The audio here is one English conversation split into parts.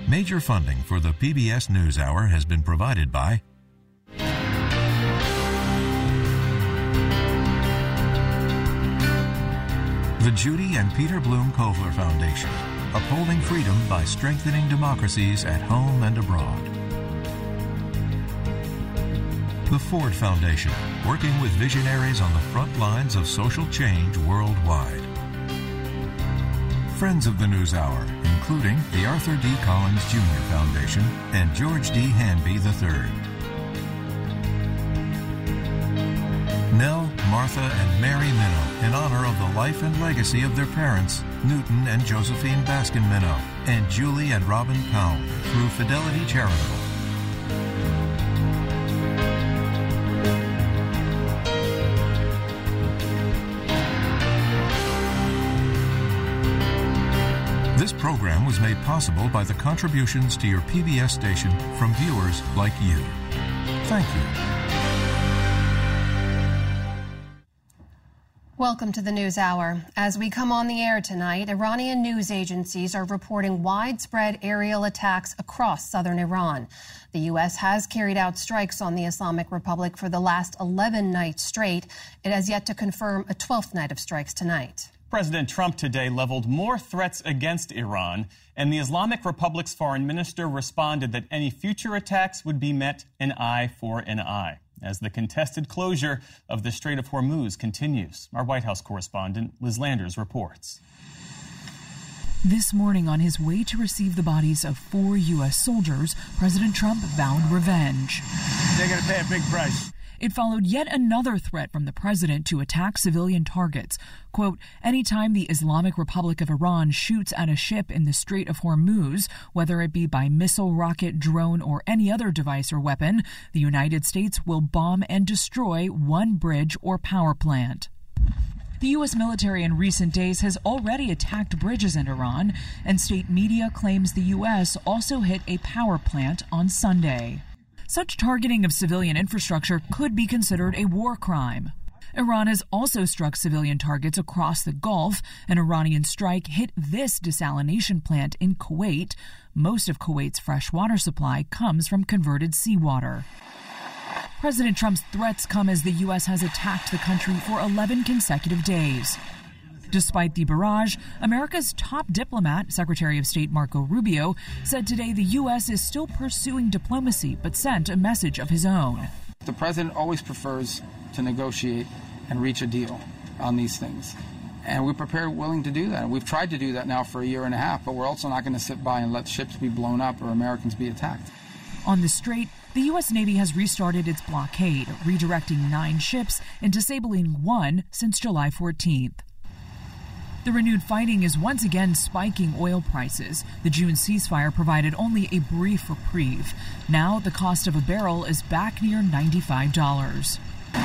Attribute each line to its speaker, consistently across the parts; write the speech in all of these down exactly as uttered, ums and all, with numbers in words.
Speaker 1: Major funding for the P B S NewsHour has been provided by the Judy and Peter Bloom Kovler Foundation, upholding freedom by strengthening democracies at home and abroad. The Ford Foundation, working with visionaries on the front lines of social change worldwide. Friends of the NewsHour, including the Arthur D. Collins Junior Foundation and George D. Hanby the third. Nell, Martha, and Mary Minow, in honor of the life and legacy of their parents, Newton and Josephine Baskin Minow, and Julie and Robin Pound, through Fidelity Charitable. This program was made possible by the contributions to your P B S station from viewers like you. Thank you.
Speaker 2: Welcome to the NewsHour. As we come on the air tonight, Iranian news agencies are reporting widespread aerial attacks across southern Iran. The U S has carried out strikes on the Islamic Republic for the last eleven nights straight. It has yet to confirm a twelfth night of strikes tonight.
Speaker 3: President Trump today leveled more threats against Iran, and the Islamic Republic's foreign minister responded that any future attacks would be met an eye for an eye, as the contested closure of the Strait of Hormuz continues. Our White House correspondent, Liz Landers, reports.
Speaker 4: This morning, on his way to receive the bodies of four U S soldiers, President Trump vowed revenge.
Speaker 5: They're going to pay a big price.
Speaker 4: It followed yet another threat from the president to attack civilian targets. Quote, anytime the Islamic Republic of Iran shoots at a ship in the Strait of Hormuz, whether it be by missile, rocket, drone, or any other device or weapon, the United States will bomb and destroy one bridge or power plant. The U S military in recent days has already attacked bridges in Iran, and state media claims the U S also hit a power plant on Sunday. Such targeting of civilian infrastructure could be considered a war crime. Iran has also struck civilian targets across the Gulf. An Iranian strike hit this desalination plant in Kuwait. Most of Kuwait's fresh water supply comes from converted seawater. President Trump's threats come as the U S has attacked the country for eleven consecutive days. Despite the barrage, America's top diplomat, Secretary of State Marco Rubio, said today the U S is still pursuing diplomacy but sent a message of his own.
Speaker 6: The president always prefers to negotiate and reach a deal on these things. And we're prepared, willing to do that. We've tried to do that now for a year and a half, but we're also not going to sit by and let ships be blown up or Americans be attacked.
Speaker 4: On the Strait, the U S Navy has restarted its blockade, redirecting nine ships and disabling one since July fourteenth. The renewed fighting is once again spiking oil prices. The June ceasefire provided only a brief reprieve. Now the cost of a barrel is back near ninety-five dollars.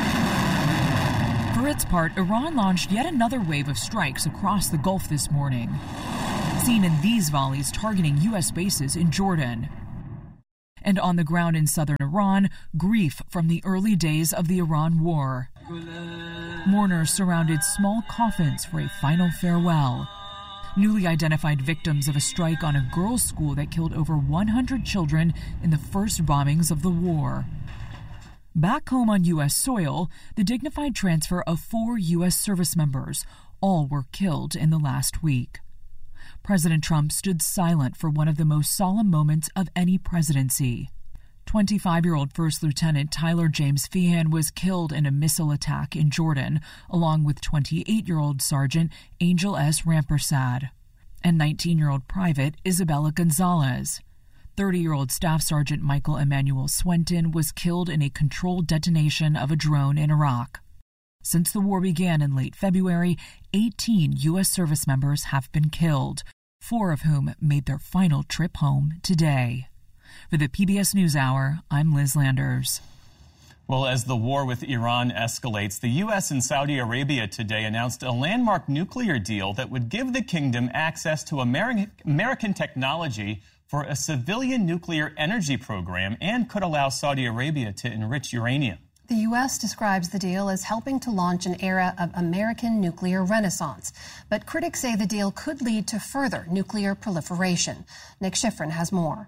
Speaker 4: For its part, Iran launched yet another wave of strikes across the Gulf this morning, seen in these volleys targeting U S bases in Jordan. And on the ground in southern Iran, grief from the early days of the Iran war. Mourners surrounded small coffins for a final farewell. Newly identified victims of a strike on a girls' school that killed over one hundred children in the first bombings of the war. Back home on U S soil, the dignified transfer of four U S service members. All were killed in the last week. President Trump stood silent for one of the most solemn moments of any presidency. twenty-five-year-old First Lieutenant Tyler James Feehan was killed in a missile attack in Jordan, along with twenty-eight-year-old Sergeant Angel S. Rampersad and nineteen-year-old Private Isabella Gonzalez. thirty-year-old Staff Sergeant Michael Emmanuel Swenton was killed in a controlled detonation of a drone in Iraq. Since the war began in late February, eighteen U S service members have been killed, four of whom made their final trip home today. For the P B S NewsHour, I'm Liz Landers.
Speaker 3: Well, as the war with Iran escalates, the U S and Saudi Arabia today announced a landmark nuclear deal that would give the kingdom access to Ameri- American technology for a civilian nuclear energy program and could allow Saudi Arabia to enrich uranium.
Speaker 2: The U S describes the deal as helping to launch an era of American nuclear renaissance. But critics say the deal could lead to further nuclear proliferation. Nick Schifrin has more.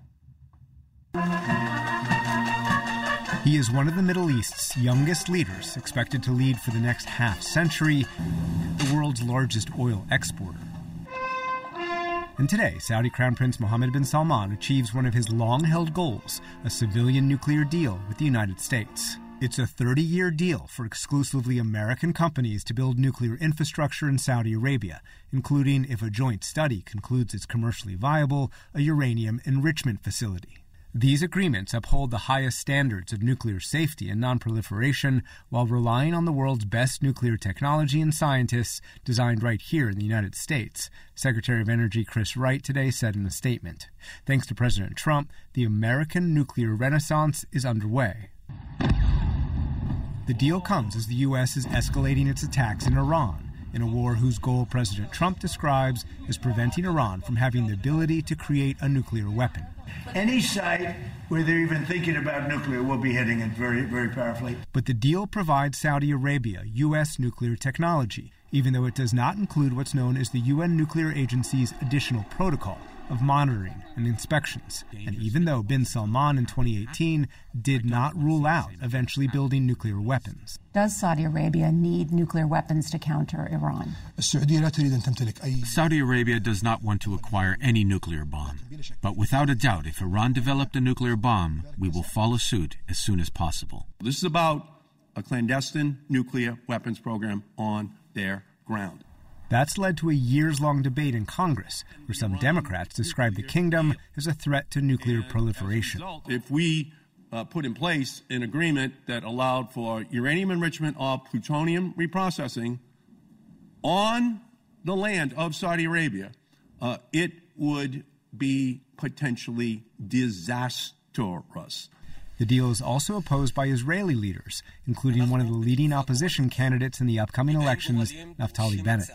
Speaker 7: He is one of the Middle East's youngest leaders, expected to lead for the next half century, the world's largest oil exporter. And today, Saudi Crown Prince Mohammed bin Salman achieves one of his long-held goals, a civilian nuclear deal with the United States. It's a thirty-year deal for exclusively American companies to build nuclear infrastructure in Saudi Arabia, including, if a joint study concludes it's commercially viable, a uranium enrichment facility. These agreements uphold the highest standards of nuclear safety and nonproliferation while relying on the world's best nuclear technology and scientists designed right here in the United States, Secretary of Energy Chris Wright today said in a statement. Thanks to President Trump, the American nuclear renaissance is underway. The deal comes as the U S is escalating its attacks in Iran, in a war whose goal President Trump describes as preventing Iran from having the ability to create a nuclear weapon.
Speaker 5: Any site where they're even thinking about nuclear will be hitting it very, very powerfully.
Speaker 7: But the deal provides Saudi Arabia U S nuclear technology, even though it does not include what's known as the U N Nuclear Agency's additional protocol of monitoring and inspections. And even though bin Salman in twenty eighteen did not rule out eventually building nuclear weapons.
Speaker 8: Does Saudi Arabia need nuclear weapons to counter Iran?
Speaker 9: Saudi Arabia does not want to acquire any nuclear bomb. But without a doubt, if Iran developed a nuclear bomb, we will follow suit as soon as possible.
Speaker 10: This is about a clandestine nuclear weapons program on their ground.
Speaker 7: That's led to a years-long debate in Congress, where some Democrats describe the kingdom as a threat to nuclear proliferation.
Speaker 10: If we uh, put in place an agreement that allowed for uranium enrichment or plutonium reprocessing on the land of Saudi Arabia, uh, it would be potentially disastrous.
Speaker 7: The deal is also opposed by Israeli leaders, including one of the leading opposition candidates in the upcoming elections, Naftali Bennett.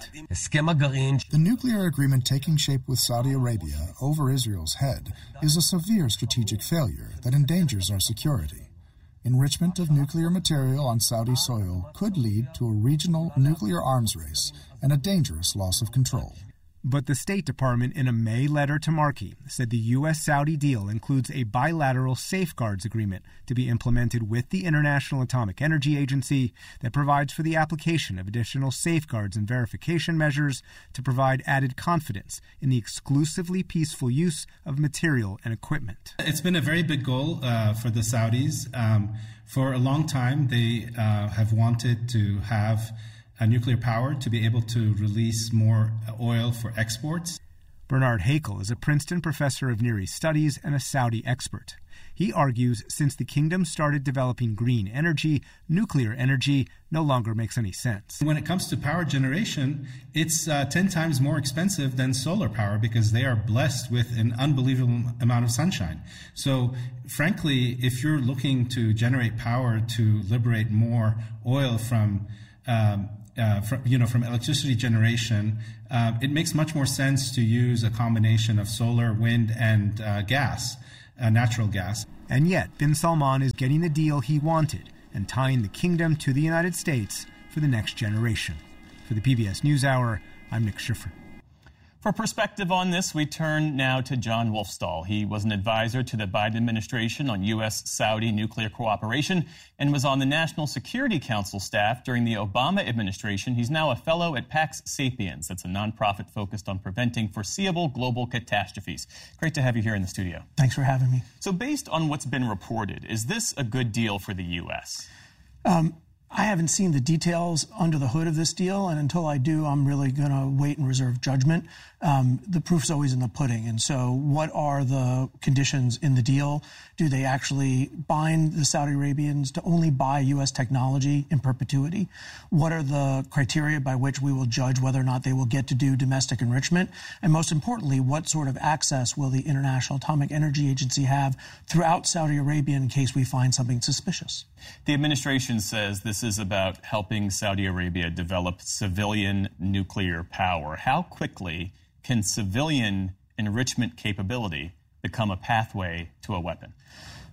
Speaker 11: The nuclear agreement taking shape with Saudi Arabia over Israel's head is a severe strategic failure that endangers our security. Enrichment of nuclear material on Saudi soil could lead to a regional nuclear arms race and a dangerous loss of control.
Speaker 7: But the State Department, in a May letter to Markey, said the U S Saudi deal includes a bilateral safeguards agreement to be implemented with the International Atomic Energy Agency that provides for the application of additional safeguards and verification measures to provide added confidence in the exclusively peaceful use of material and equipment.
Speaker 12: It's been a very big goal uh, for the Saudis. Um, for a long time, they uh, have wanted to have Uh, nuclear power to be able to release more oil for exports.
Speaker 7: Bernard Hakel is a Princeton professor of Near East Studies and a Saudi expert. He argues since the kingdom started developing green energy, nuclear energy no longer makes any sense.
Speaker 12: When it comes to power generation, it's uh, ten times more expensive than solar power because they are blessed with an unbelievable amount of sunshine. So, frankly, if you're looking to generate power to liberate more oil from um, Uh, from, you know, from electricity generation, uh, it makes much more sense to use a combination of solar, wind, and uh, gas, uh, natural gas.
Speaker 7: And yet, bin Salman is getting the deal he wanted and tying the kingdom to the United States for the next generation. For the P B S NewsHour, I'm Nick Schifrin.
Speaker 3: For perspective on this, we turn now to John Wolfstall. He was an advisor to the Biden administration on U S Saudi nuclear cooperation and was on the National Security Council staff during the Obama administration. He's now a fellow at Pax Sapiens. That's a nonprofit focused on preventing foreseeable global catastrophes. Great to have you here in the studio.
Speaker 13: Thanks for having me.
Speaker 3: So based on what's been reported, is this a good deal for the U S?
Speaker 13: Um, I haven't seen the details under the hood of this deal, and until I do, I'm really going to wait and reserve judgment. Um, the proof's always in the pudding. And so what are the conditions in the deal? Do they actually bind the Saudi Arabians to only buy U S technology in perpetuity? What are the criteria by which we will judge whether or not they will get to do domestic enrichment? And most importantly, what sort of access will the International Atomic Energy Agency have throughout Saudi Arabia in case we find something suspicious?
Speaker 3: The administration says this is about helping Saudi Arabia develop civilian nuclear power. How quickly can civilian enrichment capability become a pathway to a weapon?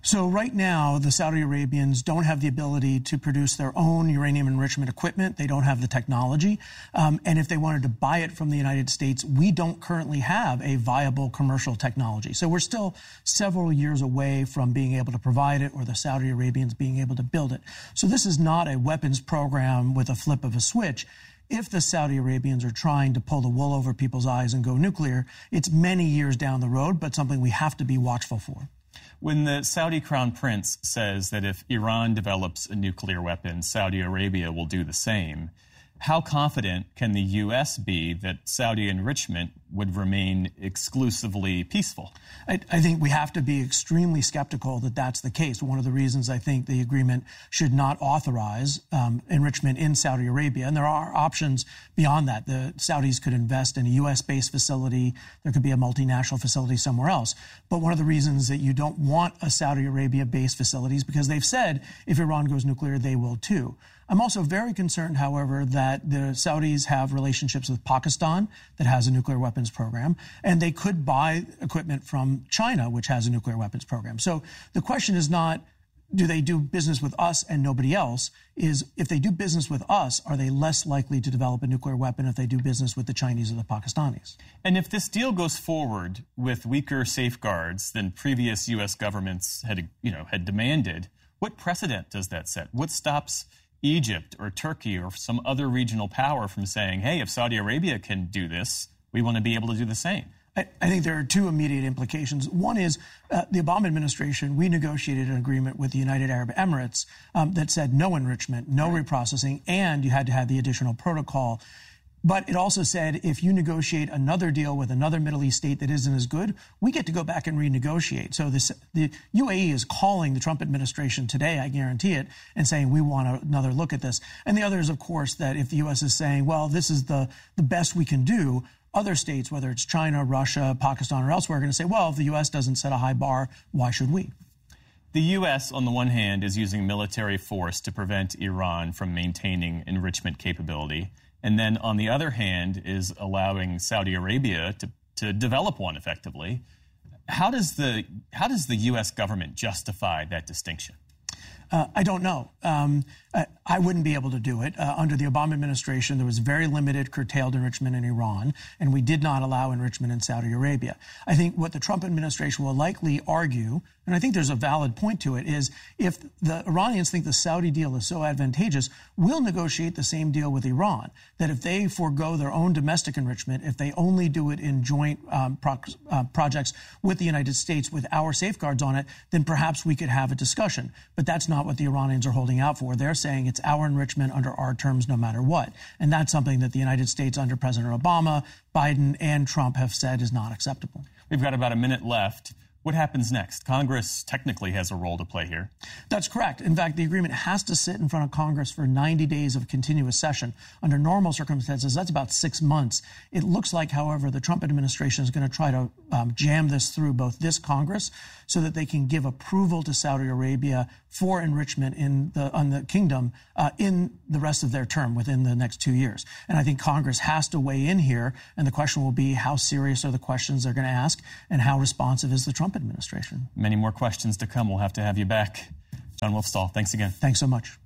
Speaker 13: So right now, the Saudi Arabians don't have the ability to produce their own uranium enrichment equipment. They don't have the technology. Um, and if they wanted to buy it from the United States, we don't currently have a viable commercial technology. So we're still several years away from being able to provide it or the Saudi Arabians being able to build it. So this is not a weapons program with a flip of a switch. If the Saudi Arabians are trying to pull the wool over people's eyes and go nuclear, it's many years down the road, but something we have to be watchful for.
Speaker 3: When the Saudi Crown Prince says that if Iran develops a nuclear weapon, Saudi Arabia will do the same, how confident can the U S be that Saudi enrichment would remain exclusively peaceful?
Speaker 13: I, I think we have to be extremely skeptical that that's the case. One of the reasons I think the agreement should not authorize um, enrichment in Saudi Arabia, and there are options beyond that. The Saudis could invest in a U S-based facility. There could be a multinational facility somewhere else. But one of the reasons that you don't want a Saudi Arabia-based facility is because they've said if Iran goes nuclear, they will too. I'm also very concerned, however, that the Saudis have relationships with Pakistan that has a nuclear weapons program, and they could buy equipment from China, which has a nuclear weapons program. So the question is not, do they do business with us and nobody else? Is if they do business with us, are they less likely to develop a nuclear weapon if they do business with the Chinese or the Pakistanis?
Speaker 3: And if this deal goes forward with weaker safeguards than previous U S governments had, you know, had demanded, what precedent does that set? What stops Egypt or Turkey or some other regional power from saying, hey, if Saudi Arabia can do this, we want to be able to do the same?
Speaker 13: I, I think there are two immediate implications. One is uh, the Obama administration, we negotiated an agreement with the United Arab Emirates um, that said no enrichment, no reprocessing, and you had to have the additional protocol. But it also said if you negotiate another deal with another Middle East state that isn't as good, we get to go back and renegotiate. So this, the U A E is calling the Trump administration today, I guarantee it, and saying we want another look at this. And the other is, of course, that if the U S is saying, well, this is the, the best we can do, other states, whether it's China, Russia, Pakistan, or elsewhere, are going to say, well, if the U S doesn't set a high bar, why should we?
Speaker 3: The U S, on the one hand, is using military force to prevent Iran from maintaining enrichment capability. And then, on the other hand, is allowing Saudi Arabia to, to develop one effectively. How does the how does the U S government justify that distinction?
Speaker 13: Uh, I don't know. Um, I, I wouldn't be able to do it. Uh, under the Obama administration, there was very limited curtailed enrichment in Iran, and we did not allow enrichment in Saudi Arabia. I think what the Trump administration will likely argue, and I think there's a valid point to it, is if the Iranians think the Saudi deal is so advantageous, we'll negotiate the same deal with Iran, that if they forego their own domestic enrichment, if they only do it in joint um, pro- uh, projects with the United States with our safeguards on it, then perhaps we could have a discussion. But that's not what the Iranians are holding out for. They're saying it's our enrichment under our terms no matter what. And that's something that the United States under President Obama, Biden, and Trump have said is not acceptable.
Speaker 3: We've got about a minute left. What happens next? Congress technically has a role to play here.
Speaker 13: That's correct. In fact, the agreement has to sit in front of Congress for ninety days of continuous session. Under normal circumstances, that's about six months. It looks like, however, the Trump administration is going to try to um, jam this through both this Congress so that they can give approval to Saudi Arabia for enrichment in the, on the kingdom uh, in the rest of their term within the next two years. And I think Congress has to weigh in here. And the question will be, how serious are the questions they're going to ask and how responsive is the Trump administration?
Speaker 3: Many more questions to come. We'll have to have you back. John Wolfstall, thanks again.
Speaker 13: Thanks so much.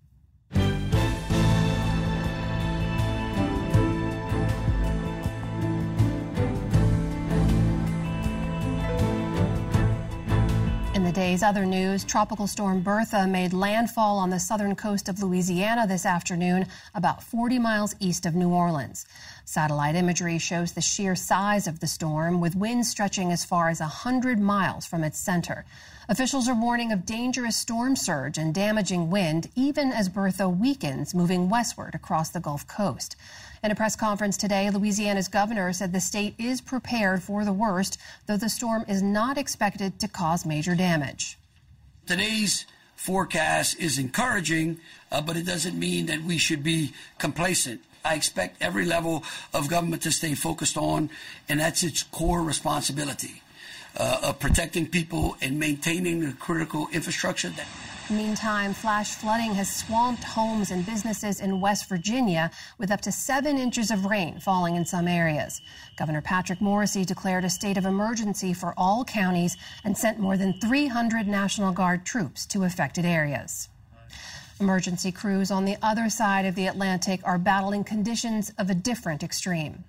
Speaker 2: In the day's other news, Tropical Storm Bertha made landfall on the southern coast of Louisiana this afternoon, about forty miles east of New Orleans. Satellite imagery shows the sheer size of the storm, with winds stretching as far as one hundred miles from its center. Officials are warning of dangerous storm surge and damaging wind, even as Bertha weakens, moving westward across the Gulf Coast. In a press conference today, Louisiana's governor said the state is prepared for the worst, though the storm is not expected to cause major damage.
Speaker 14: Today's forecast is encouraging, uh, but it doesn't mean that we should be complacent. I expect every level of government to stay focused on, and that's its core responsibility uh, of protecting people and maintaining the critical infrastructure. That
Speaker 2: Meantime, flash flooding has swamped homes and businesses in West Virginia, with up to seven inches of rain falling in some areas. Governor Patrick Morrisey declared a state of emergency for all counties and sent more than three hundred National Guard troops to affected areas. Emergency crews on the other side of the Atlantic are battling conditions of a different extreme.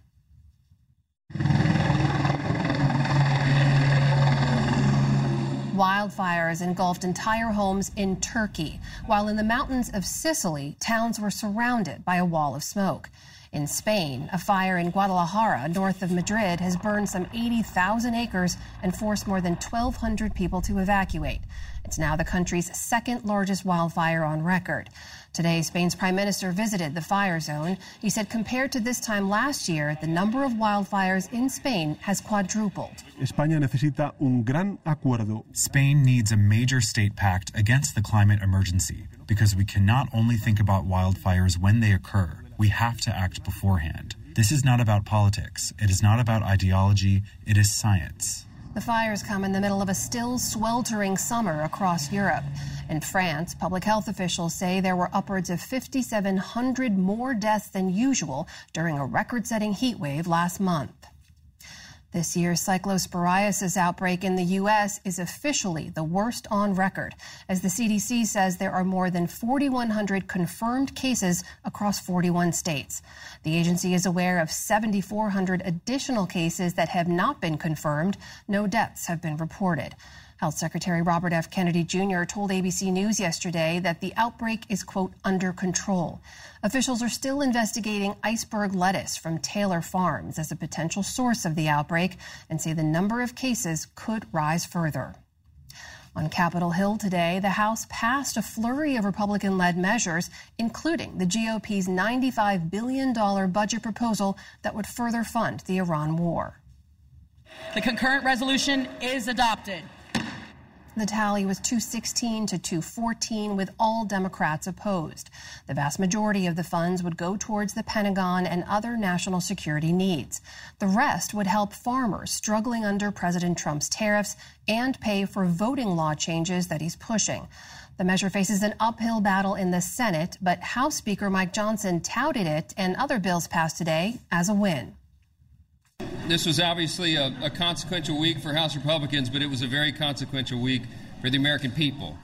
Speaker 2: Wildfires engulfed entire homes in Turkey, while in the mountains of Sicily, towns were surrounded by a wall of smoke. In Spain, a fire in Guadalajara, north of Madrid, has burned some eighty thousand acres and forced more than twelve hundred people to evacuate. It's now the country's second largest wildfire on record. Today, Spain's prime minister visited the fire zone. He said compared to this time last year, the number of wildfires in Spain has quadrupled.
Speaker 15: España necesita un gran acuerdo.
Speaker 16: Spain needs a major state pact against the climate emergency because we cannot only think about wildfires when they occur. We have to act beforehand. This is not about politics. It is not about ideology. It is science.
Speaker 2: The fires come in the middle of a still sweltering summer across Europe. In France, public health officials say there were upwards of fifty-seven hundred more deaths than usual during a record-setting heat wave last month. This year's cyclosporiasis outbreak in the U S is officially the worst on record, as the C D C says there are more than forty-one hundred confirmed cases across forty-one states. The agency is aware of seven thousand four hundred additional cases that have not been confirmed. No deaths have been reported. Health Secretary Robert F. Kennedy Junior told A B C News yesterday that the outbreak is, quote, under control. Officials are still investigating iceberg lettuce from Taylor Farms as a potential source of the outbreak and say the number of cases could rise further. On Capitol Hill today, the House passed a flurry of Republican-led measures, including the G O P's ninety-five billion dollars budget proposal that would further fund the Iran war.
Speaker 17: The concurrent resolution is adopted.
Speaker 2: The tally was two sixteen to two fourteen, with all Democrats opposed. The vast majority of the funds would go towards the Pentagon and other national security needs. The rest would help farmers struggling under President Trump's tariffs and pay for voting law changes that he's pushing. The measure faces an uphill battle in the Senate, but House Speaker Mike Johnson touted it and other bills passed today as a win.
Speaker 18: This was obviously a, a consequential week for House Republicans, but it was a very consequential week for the American people.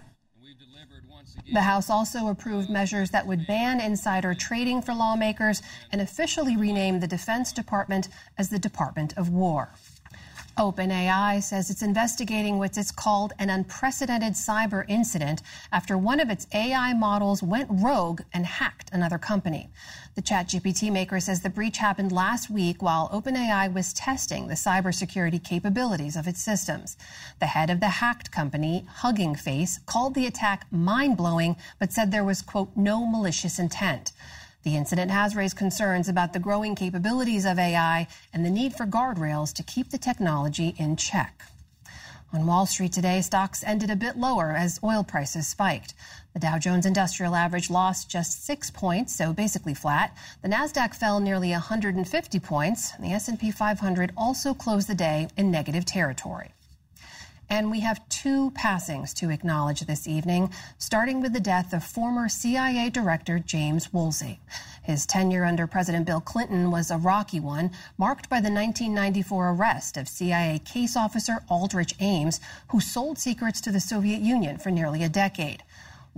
Speaker 2: The House also approved measures that would ban insider trading for lawmakers and officially rename the Defense Department as the Department of War. OpenAI says it's investigating what it's called an unprecedented cyber incident after one of its A I models went rogue and hacked another company. The ChatGPT maker says the breach happened last week while OpenAI was testing the cybersecurity capabilities of its systems. The head of the hacked company, Hugging Face, called the attack mind-blowing, but said there was, quote, no malicious intent. The incident has raised concerns about the growing capabilities of A I and the need for guardrails to keep the technology in check. On Wall Street today, stocks ended a bit lower as oil prices spiked. The Dow Jones Industrial Average lost just six points, so basically flat. The Nasdaq fell nearly one hundred fifty points. And the S and P five hundred also closed the day in negative territory. And we have two passings to acknowledge this evening, starting with the death of former C I A Director James Woolsey. His tenure under President Bill Clinton was a rocky one, marked by the nineteen ninety-four arrest of C I A case officer Aldrich Ames, who sold secrets to the Soviet Union for nearly a decade.